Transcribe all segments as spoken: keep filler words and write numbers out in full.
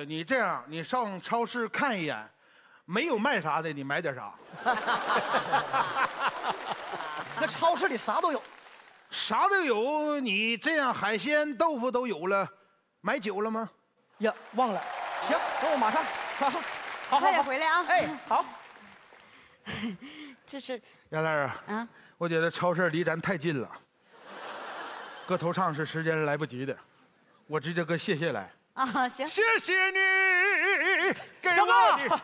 你这样，你上超市看一眼，没有卖啥的，你买点啥？ 那超市里啥都有， 啥都有。你这样海鲜、豆腐都有了，买酒了吗？ 呀，忘了。行，等我马上。好，好， 快点回来啊！ 哎，好。 这是杨兰啊， 啊， 我觉得超市离咱太近了，搁头唱是时间来不及的，我直接搁谢谢来。 啊，行。 谢谢你给我的。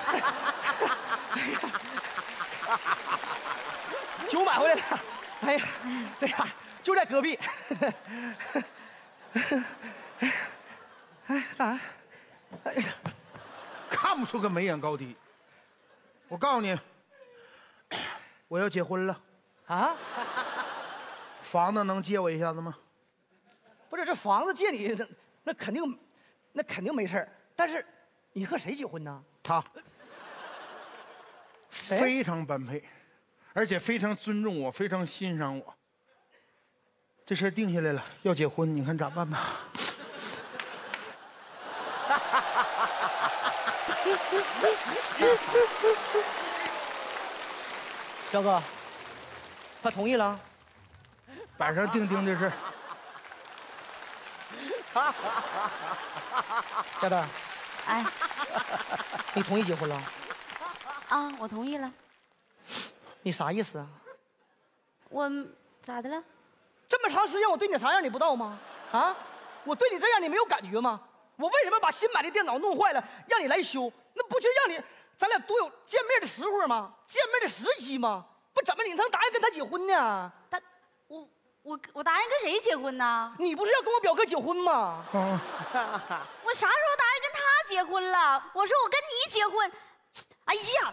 酒买回来了。哎呀，对呀，就在隔壁。哎，干啥？哎呀， 看不出个眉眼高低。我告诉你，我要结婚了。 啊？ 房子能借我一下子吗？ 不是，这房子借你，那那肯定，那肯定没事儿。但是，你和谁结婚呢？ 他非常般配，而且非常尊重我，非常欣赏我。这事儿定下来了，要结婚，你看咋办吧？ 彪哥，他同意了。 板上钉钉的事。 佳蛋， 哎， 你同意结婚了？ 啊，我同意了。 你啥意思啊？ 我咋的了？ 这么长时间我对你啥样你不知道吗？啊，我对你这样你没有感觉吗？我为什么把新买的电脑弄坏了让你来修？那不就让你咱俩多有见面的时会吗？见面的时机吗？不怎么你能答应跟他结婚呢？ 答我我我答应跟谁结婚呢？ 你不是要跟我表哥结婚吗？ 啊， 我啥时候答应跟他结婚了？我说我跟你结婚。哎呀！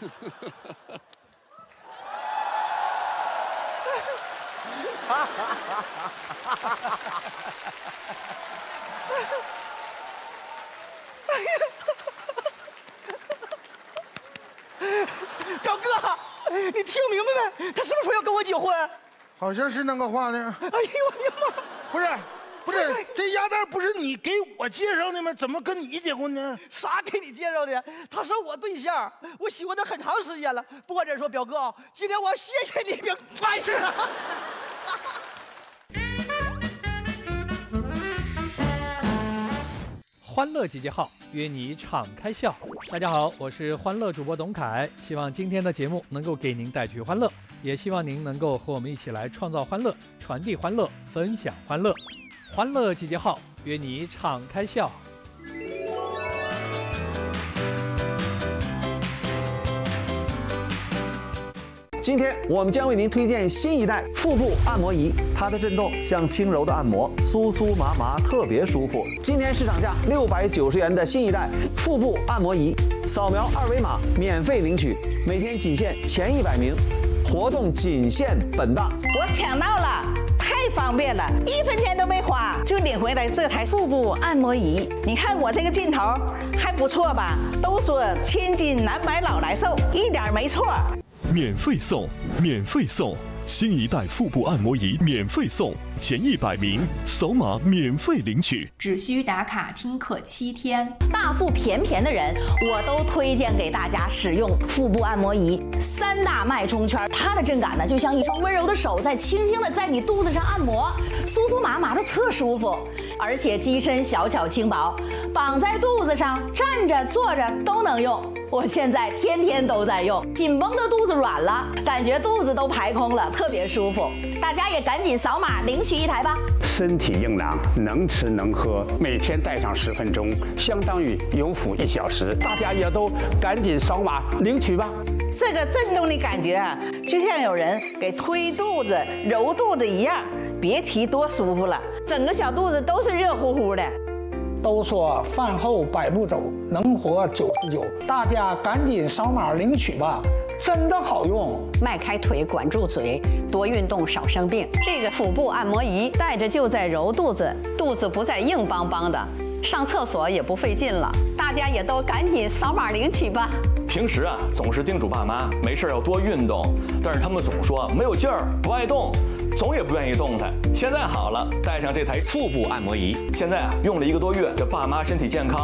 表哥，你听明白没？他是不是说要跟我结婚？ 好像是那个话呢。 哎呦我的妈！ 不是，不是，这鸭蛋不是你给我介绍的吗？怎么跟你结婚呢？ 啥给你介绍的？他是我对象，我喜欢他很长时间了。不管怎说，表哥，今天我要谢谢你，表完事了。 欢乐集结号，约你敞开笑。大家好，我是欢乐主播董凯，希望今天的节目能够给您带去欢乐，也希望您能够和我们一起来创造欢乐，传递欢乐，分享欢乐。欢乐集结号，约你敞开笑。 今天我们将为您推荐新一代腹部按摩仪，它的震动像轻柔的按摩，酥酥麻麻，特别舒服。今天市场价六百九十元的新一代腹部按摩仪，扫描二维码免费领取，每天仅限前一百名，活动仅限本档。 我抢到了，太方便了，一分钱都没花就领回来这台腹部按摩仪。你看我这个劲头还不错吧？都说千金难买老来瘦，一点没错。 免费送，免费送！新一代腹部按摩仪免费送，前一百名扫码免费领取， 只需打卡听课七天。 大腹便便的人，我都推荐给大家使用腹部按摩仪。三大脉冲圈，它的震感呢，就像一双温柔的手在轻轻的在你肚子上按摩，酥酥麻麻的特舒服，而且机身小巧轻薄，绑在肚子上，站着坐着都能用。我现在天天都在用，紧绷的肚子软了，感觉肚子都排空了，特别舒服。大家也赶紧扫码领取一台吧。 身体硬朗，能吃能喝，每天戴上十分钟，相当于有腹一小时。大家也都赶紧扫码领取吧。 这个震动的感觉啊，就像有人给推肚子、揉肚子一样，别提多舒服了，整个小肚子都是热乎乎的。 都说饭后百步走，能活九十九，大家赶紧扫码领取吧，真的好用。 迈开腿，管住嘴，多运动少生病。这个腹部按摩仪戴着就在揉肚子，肚子不再硬邦邦的，上厕所也不费劲了。大家也都赶紧扫码领取吧。 平时啊，总是叮嘱爸妈没事要多运动，但是他们总说没有劲儿，不爱动，总也不愿意动弹。现在好了，带上这台腹部按摩仪，现在啊用了一个多月，这爸妈身体健康。